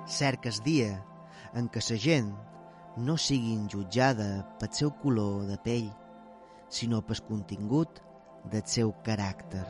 Cert que és dia en què la gent no sigui jutjada pel seu color de pell, sinó pel contingut del seu caràcter.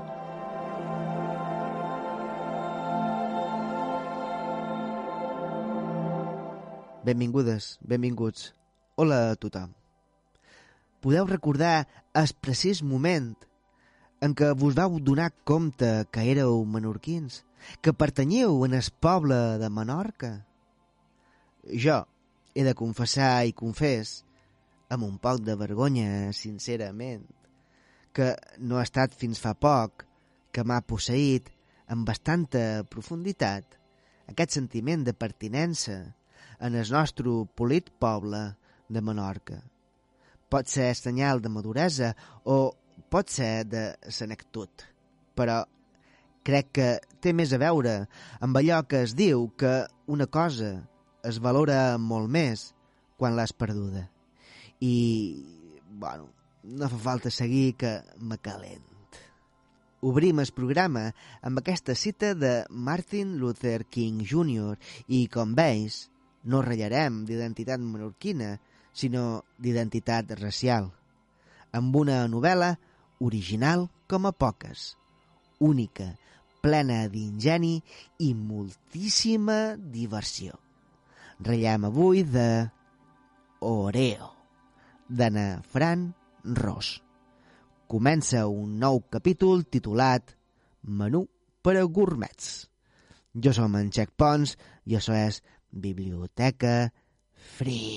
Benvingudes, benvinguts. Hola a tothom. Podeu recordar el precís moment en què vos vau donar compte que éreu menorquins, que pertanyeu en el poble de Menorca? Jo he de confessar i confés, amb un poc de vergonya, sincerament, que no ha estat fins fa poc que m'ha posseït amb bastanta profunditat aquest sentiment de pertinença en el nostre polit poble de Menorca. Pot ser senyal de maduresa o pot ser de senectut, però crec que té més a veure amb allò que es diu que una cosa es valora molt més quan l'has perduda. I, bueno, no fa falta seguir que m'acalent. Obrim el programa amb aquesta cita de Martin Luther King Jr. i, com veus, no ratllarem d'identitat menorquina, sinó d'identitat racial, amb una novel·la original com a poques, única, plena d'ingeni i moltíssima diversió. Ratllem avui de Oreo, d'Anna Fran Ros. Comença un nou capítol titulat Menú per a gourmets. Jo som en Xec Pons i això és Biblioteca Free.